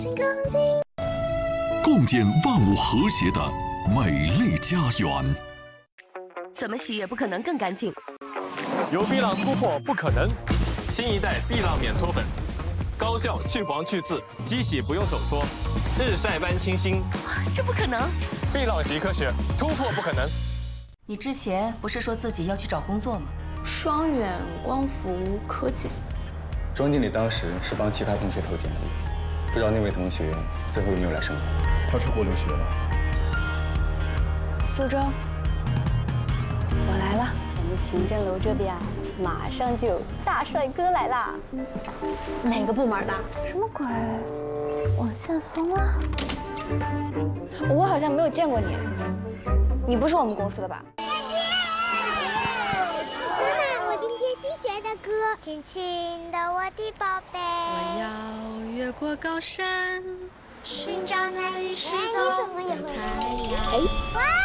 共建万物和谐的美丽家园。 怎么洗也不可能更干净。 由碧浪突破不可能，新一代碧浪免搓粉，高效去黄去渍，机洗不用手搓，日晒般清新。 这不可能！ 碧浪习科学，突破不可能。 你之前不是说自己要去找工作吗？ 双远光伏科技。 庄经理当时是帮其他同学投简历，不知道那位同学最后有没有来上班。 他出国留学了。 苏州，我来了。我们行政楼这边啊，马上就有大帅哥来啦。哪个部门的？什么鬼？网线松了？我好像没有见过你。你不是我们公司的吧？ 妈妈，我今天新学的歌，亲亲的我的宝贝。 我要越过高山，寻找那已失踪的太阳。 哇！